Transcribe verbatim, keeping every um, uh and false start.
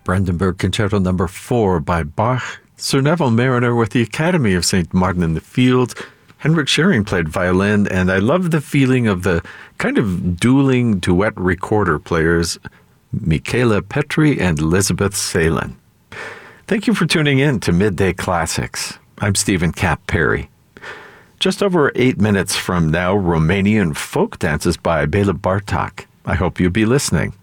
Brandenburg Concerto Number four by Bach, Sir Neville Mariner with the Academy of Saint Martin in the Fields. Henrik Schering played violin, and I love the feeling of the kind of dueling duet recorder players, Michaela Petri and Elizabeth Salen. Thank you for tuning in to Midday Classics. I'm Stephen Cap Perry. Just over eight minutes from now, Romanian folk dances by Bela Bartok. I hope you'll be listening.